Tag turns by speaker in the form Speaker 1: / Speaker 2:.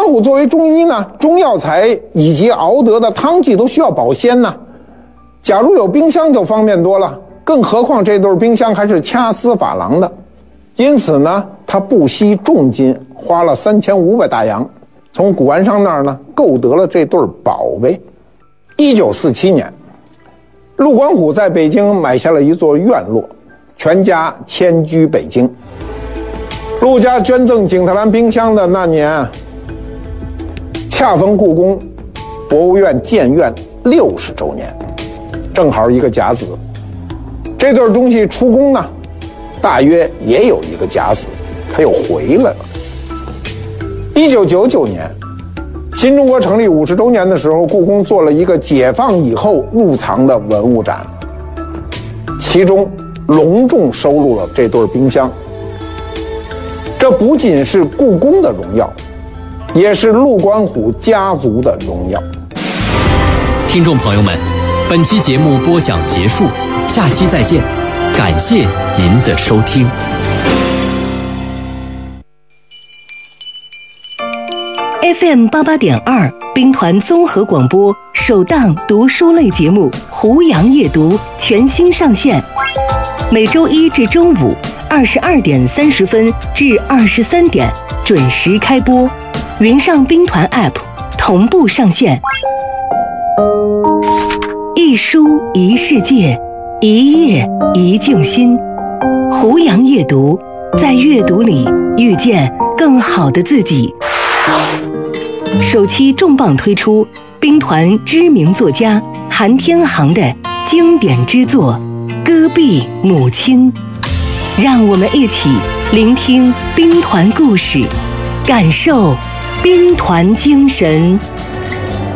Speaker 1: 关虎作为中医呢，中药材以及熬得的汤剂都需要保鲜呢。假如有冰箱就方便多了，更何况这对冰箱还是掐丝珐琅的。因此呢，他不惜重金，花了3500大洋，从古玩商那儿呢购得了这对宝贝。1947年，陆观虎在北京买下了一座院落，全家迁居北京。陆家捐赠景泰蓝冰箱的那年，恰逢故宫博物院建院60周年，正好一个甲子。这对东西出宫呢，大约也有一个甲子，它又回来了。1999年，新中国成立50周年的时候，故宫做了一个解放以后入藏的文物展，其中隆重收录了这对冰箱。这不仅是故宫的荣耀，也是陆观虎家族的荣耀。
Speaker 2: 听众朋友们，本期节目播讲结束，下期再见，感谢您的收听。
Speaker 3: FM 88.2兵团综合广播首档读书类节目《胡杨夜读》全新上线，每周一至周五22点30分至23点准时开播，云上兵团 App 同步上线。一书一世界，一页一静心。胡杨夜读，在阅读里遇见更好的自己。首期重磅推出兵团知名作家韩天航的经典之作《戈壁母亲》，让我们一起聆听兵团故事，感受兵团精神。